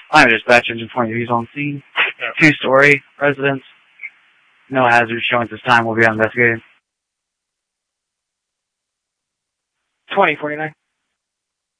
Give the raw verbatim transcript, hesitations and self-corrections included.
I'm a dispatcher engine point of views on scene. Yeah. Two-story residence. No hazards shown at this time. We'll be investigating. twenty forty-nine.